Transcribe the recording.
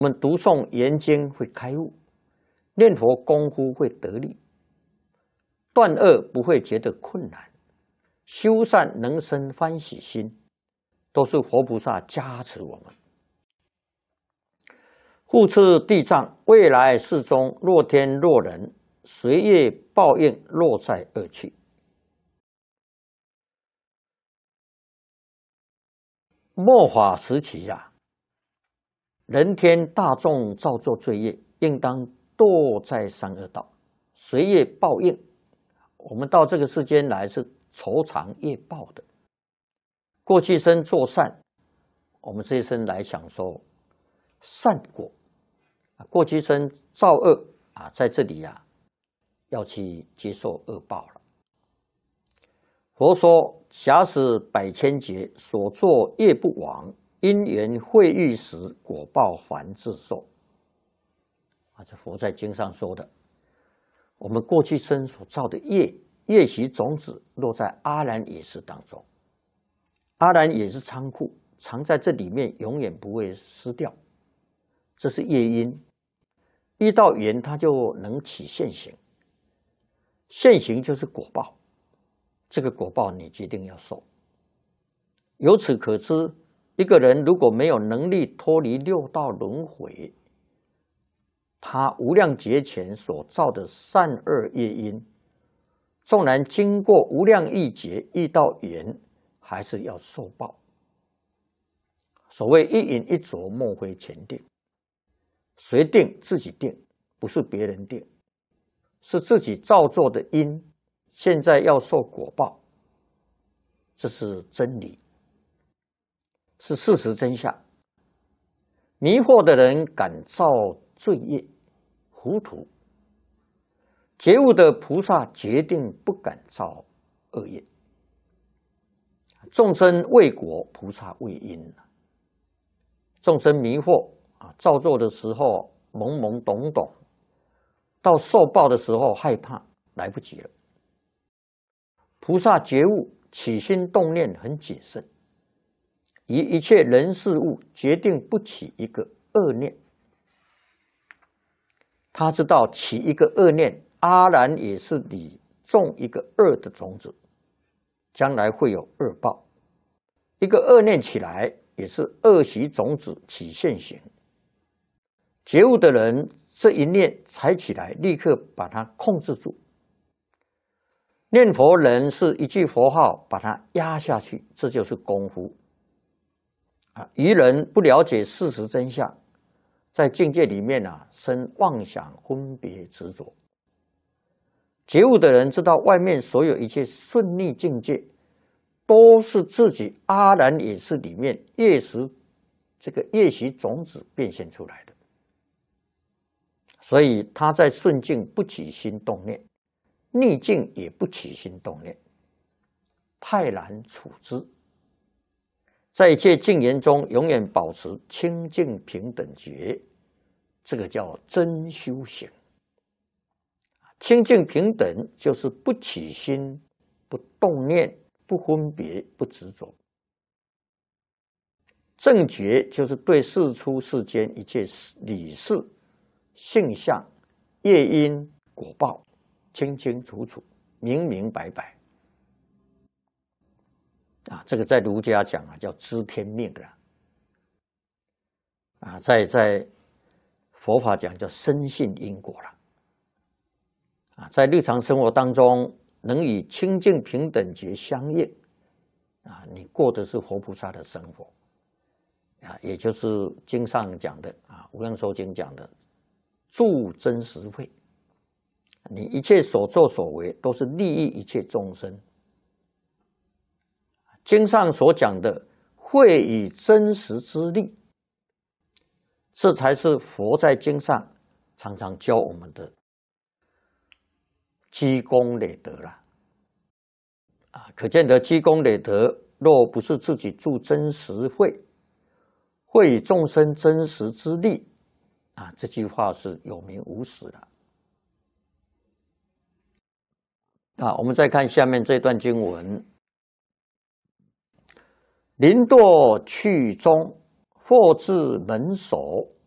我们读诵言经会开悟，念佛功夫会得力，断恶不会觉得困难，修善能生欢喜心，都是佛菩萨加持我们。护持地藏，未来世中若天若人，随业报应，落在恶趣。末法时期呀，人天大众造作罪业，应当堕在三恶道，随业报应。我们到这个世间来是酬偿业报的。过去生做善，我们这一生来享受善果；过去生造恶在这里要去接受恶报了。佛说：假使百千劫所作业不亡，因缘会遇时，果报还自受。这佛在经上说的。我们过去生所造的业习种子落在阿兰耶识当中，阿兰也是仓库，藏在这里面，永远不会失掉。这是业因，遇到缘它就能起现行，现行就是果报。这个果报你决定要受。由此可知，一个人如果没有能力脱离六道轮回，他无量劫前所造的善恶业因，纵然经过无量亿劫遇到缘，还是要受报。所谓一饮一啄，莫非前定。谁定？自己定，不是别人定，是自己造作的因。现在要受果报，这是真理，是事实真相。迷惑的人敢造罪业，糊涂；觉悟的菩萨决定不敢造恶业。众生为果，菩萨为因。众生迷惑造作的时候懵懵懂懂，到受报的时候害怕，来不及了。菩萨觉悟，起心动念很谨慎，以一切人事物决定不起一个恶念。他知道起一个恶念，阿然也是你种一个恶的种子，将来会有恶报。一个恶念起来，也是恶习种子起现行。觉悟的人，这一念才起来，立刻把它控制住。念佛人是一句佛号把它压下去，这就是功夫。愚人不了解事实真相，在境界里面生妄想、分别、执着。觉悟的人知道外面所有一切顺逆境界，都是自己阿然也是里面业习种子变现出来的。所以他在顺境不起心动念，逆境也不起心动念，泰然处之，在一切境缘中永远保持清净平等觉，这个叫真修行。清净平等就是不起心、不动念、不分别、不执着。正觉就是对世出世间一切理事、性相、业因、果报清清楚楚、明明白白。这个在儒家讲叫知天命了。在佛法讲叫深信因果了。在日常生活当中，能与清净平等觉相应，你过的是佛菩萨的生活，也就是经上讲的无量寿经讲的住真实慧。你一切所作所为都是利益一切众生。经上所讲的慧以真实之力，这才是佛在经上常常教我们的积功累德了。可见得积功累德，若不是自己住真实慧，慧以众生真实之力，这句话是有名无实的。我们再看下面这段经文：临堕去中，或至门首，